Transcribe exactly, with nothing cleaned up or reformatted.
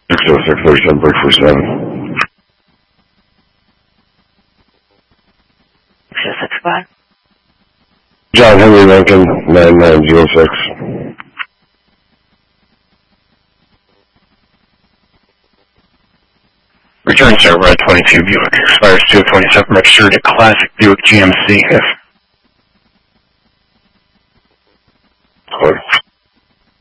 six oh six thirty-seven, break for seven. six oh six five. John Henry Lincoln, nine nine zero six. Return sir, Red twenty-two Buick, expires two twenty-seven, registered at Classic Buick G M C. Good.